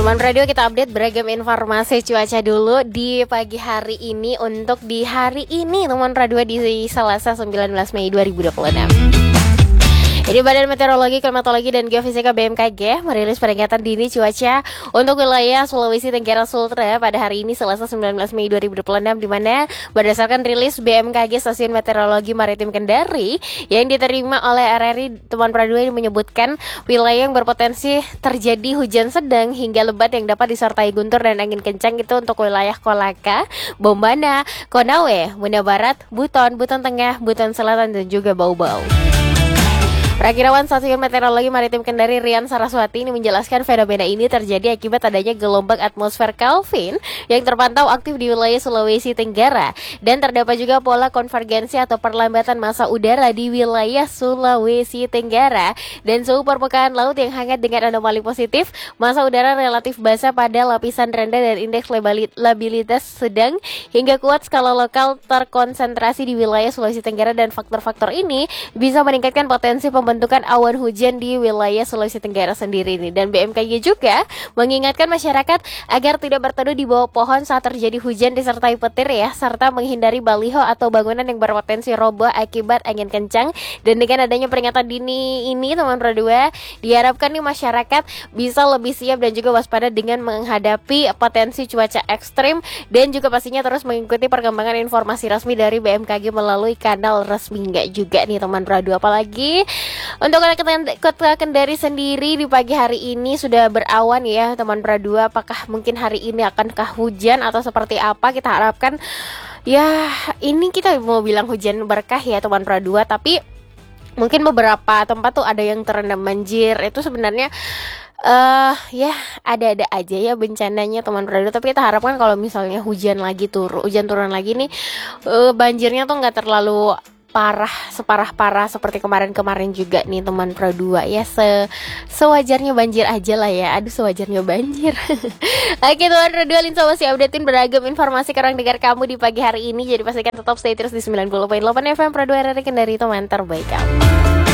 Teman radio, kita update beragam informasi cuaca dulu di pagi hari ini. Untuk di hari ini teman radio di Selasa 19 Mei 2026. Jadi Badan Meteorologi, Klimatologi, dan Geofisika BMKG merilis peringatan dini cuaca untuk wilayah Sulawesi Tenggara Sultra pada hari ini Selasa 19 Mei 2026, di mana berdasarkan rilis BMKG Stasiun Meteorologi Maritim Kendari yang diterima oleh RRI, teman radio ini menyebutkan wilayah yang berpotensi terjadi hujan sedang hingga lebat yang dapat disertai guntur dan angin kencang itu untuk wilayah Kolaka, Bombana, Konawe, Bunda Barat, Buton, Buton Tengah, Buton Selatan, dan juga Bau-Bau. Perakirawan Stasiun Meteorologi Maritim Kendari Rian Saraswati ini menjelaskan fenomena ini terjadi akibat adanya gelombang atmosfer Calvin yang terpantau aktif di wilayah Sulawesi Tenggara, dan terdapat juga pola konvergensi atau perlambatan massa udara di wilayah Sulawesi Tenggara, dan suhu permukaan laut yang hangat dengan anomali positif, massa udara relatif basah pada lapisan rendah, dan indeks labilitas sedang hingga kuat skala lokal terkonsentrasi di wilayah Sulawesi Tenggara, dan faktor-faktor ini bisa meningkatkan potensi pembentukan awan hujan di wilayah Sulawesi Tenggara sendiri ini. Dan BMKG juga mengingatkan masyarakat agar tidak berteduh di bawah pohon saat terjadi hujan disertai petir ya, serta menghindari baliho atau bangunan yang berpotensi roboh akibat angin kencang. Dan dengan adanya peringatan dini ini teman berdua, diharapkan nih masyarakat bisa lebih siap dan juga waspada dengan menghadapi potensi cuaca ekstrim, dan juga pastinya terus mengikuti perkembangan informasi resmi dari BMKG melalui kanal resmi enggak juga nih teman berdua. Apalagi untuk Kota Kendari sendiri di pagi hari ini sudah berawan ya teman berdua. Apakah mungkin hari ini akankah hujan atau seperti apa? Kita harapkan ya, ini kita mau bilang hujan berkah ya teman berdua, tapi mungkin beberapa tempat tuh ada yang terendam banjir. Itu sebenarnya ya ada-ada aja ya bencananya teman berdua, tapi kita harapkan kalau misalnya hujan turun lagi nih, banjirnya tuh nggak terlalu separah seperti kemarin juga nih teman Pro 2 ya. Sewajarnya banjir aja lah ya. Aduh, sewajarnya banjir. Oke teman Pro 2, Linsa masih updatein beragam informasi ke orang dengar kamu di pagi hari ini. Jadi pastikan tetap stay terus di 90.8 FM Pro 2 RRI Kendari, teman terbaik kamu.